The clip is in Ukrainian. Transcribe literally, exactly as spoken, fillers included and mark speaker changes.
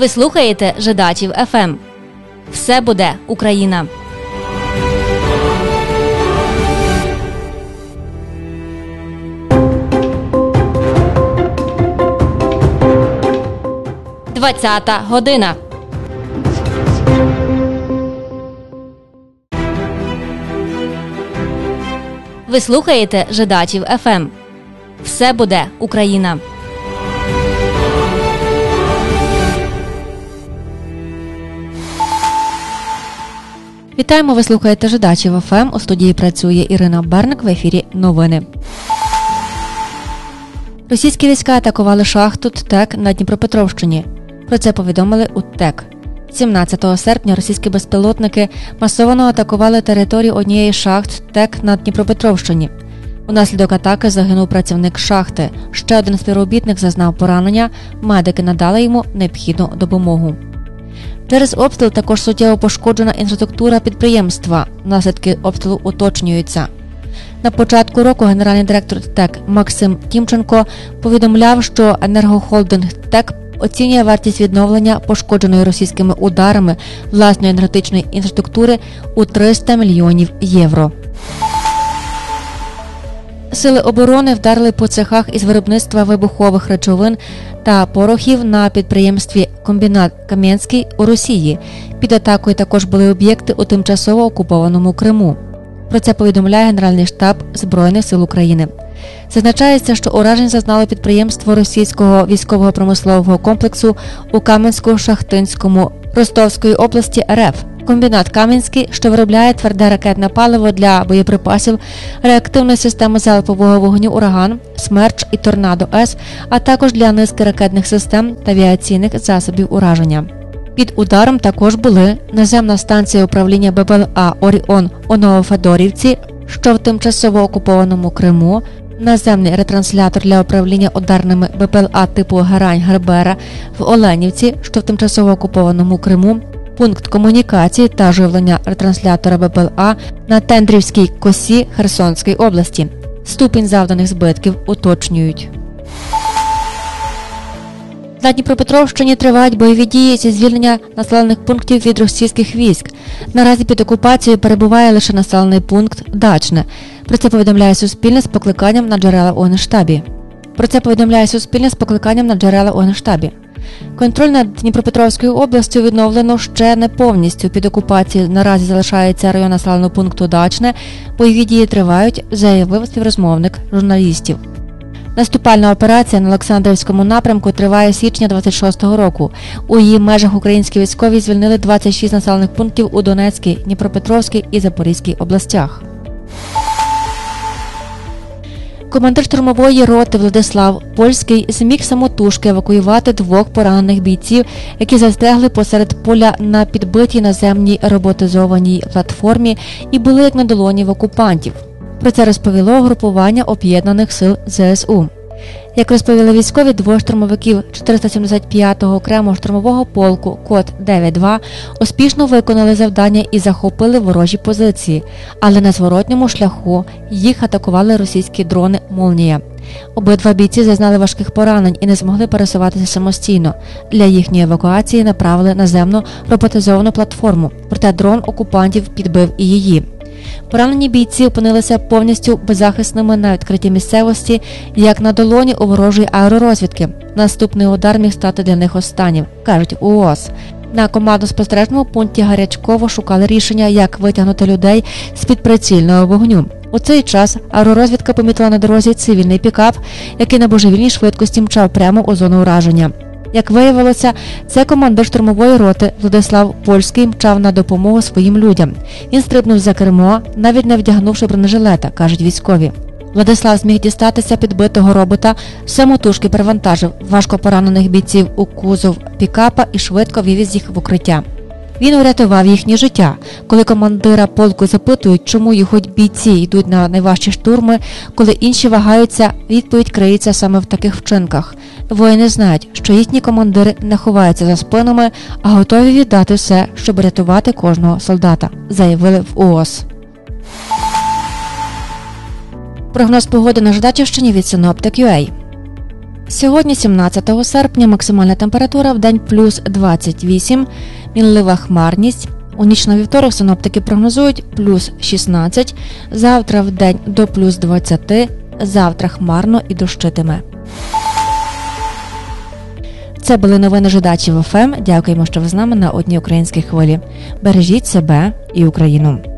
Speaker 1: Ви слухаєте Жидачів еф ем. Все буде Україна. двадцята година. Ви слухаєте Жидачів еф ем. Все буде Україна. Вітаємо, ви слухаєте Жидачів еф ем. У студії працює Ірина Берник, в ефірі новини. Російські війська атакували шахту ТЕК на Дніпропетровщині. Про це повідомили у ТЕК. сімнадцятого серпня російські безпілотники масово атакували територію однієї з шахт ТЕК на Дніпропетровщині. Унаслідок атаки загинув працівник шахти. Ще один співробітник зазнав поранення, медики надали йому необхідну допомогу. Через обстріл також суттєво пошкоджена інфраструктура підприємства. Наслідки обстрілу уточнюються. На початку року генеральний директор ТЕК Максим Тімченко повідомляв, що енергохолдинг ТЕК оцінює вартість відновлення пошкодженої російськими ударами власної енергетичної інфраструктури у триста мільйонів євро. Сили оборони вдарили по цехах із виробництва вибухових речовин та порохів на підприємстві «Комбінат Кам'янський» у Росії. Під атакою також були об'єкти у тимчасово окупованому Криму. Про це повідомляє Генеральний штаб Збройних сил України. Зазначається, що уражень зазнало підприємство російського військово-промислового комплексу у Кам'янсько-Шахтинському Ростовської області РФ. Комбінат Кам'янський, що виробляє тверде ракетне паливо для боєприпасів, реактивної системи залпового вогню «Ураган», «Смерч» і «Торнадо-С», а також для низки ракетних систем та авіаційних засобів ураження. Під ударом також були наземна станція управління БПЛА «Оріон» у Новофедорівці, що в тимчасово окупованому Криму, наземний ретранслятор для управління ударними БПЛА типу «Герань-Гербера» в Оленівці, що в тимчасово окупованому Криму, пункт комунікації та живлення ретранслятора БПЛА на Тендрівській косі Херсонської області. Ступінь завданих збитків уточнюють. На Дніпропетровщині тривають бойові дії зі звільнення населених пунктів від російських військ. Наразі під окупацією перебуває лише населений пункт Дачне. Про це повідомляє Суспільне з покликанням на джерела у Генштабі. Про це повідомляє Суспільне з покликанням на джерела у Генштабі. Контроль над Дніпропетровською областю відновлено ще не повністю. Під окупацією наразі залишається район населеного пункту Дачне. Бойові дії тривають, заявив співрозмовник журналістів. Наступальна операція на Олександрівському напрямку триває з січня двадцять шостого року. У її межах українські військові звільнили двадцять шість населених пунктів у Донецькій, Дніпропетровській і Запорізькій областях. Командир штурмової роти Владислав Польський зміг самотужки евакуювати двох поранених бійців, які застрягли посеред поля на підбитій наземній роботизованій платформі і були як на долоні в окупантів. Про це розповіло угрупування Об'єднаних сил зе ес у. Як розповіли військові, двоє штурмовиків чотириста сімдесят п'ятого окремого штурмового полку код дев'ять два успішно виконали завдання і захопили ворожі позиції, але на зворотньому шляху їх атакували російські дрони «Молнія». Обидва бійці зазнали важких поранень і не змогли пересуватися самостійно. Для їхньої евакуації направили наземну роботизовану платформу, проте дрон окупантів підбив і її. Поранені бійці опинилися повністю беззахисними на відкритій місцевості, як на долоні у ворожої аеророзвідки. Наступний удар міг стати для них останнім, кажуть у ООС. На командно-спостережному пункті Гарячково шукали рішення, як витягнути людей з-під прицільного вогню. У цей час аеророзвідка помітила на дорозі цивільний пікап, який на божевільній швидкості мчав прямо у зону ураження. Як виявилося, це командир штурмової роти Владислав Польський мчав на допомогу своїм людям. Він стрибнув за кермо, навіть не вдягнувши бронежилета, кажуть військові. Владислав зміг дістатися підбитого робота, самотужки перевантажив важко поранених бійців у кузов пікапа і швидко вивіз їх в укриття. Він урятував їхнє життя. Коли командира полку запитують, чому його бійці йдуть на найважчі штурми, коли інші вагаються, відповідь криється саме в таких вчинках. Воїни знають, що їхні командири не ховаються за спинами, а готові віддати все, щоб рятувати кожного солдата, заявили в ООС. Прогноз погоди на Жидачівщині від Синоптик.ю а. Сьогодні, сімнадцятого серпня, максимальна температура в день плюс двадцять вісім, мінлива хмарність. У ніч на вівторок синоптики прогнозують плюс шістнадцять, завтра в день до плюс двадцять, завтра хмарно і дощитиме. Це були новини Жидачів еф ем. Дякуємо, що ви з нами на одній українській хвилі. Бережіть себе і Україну.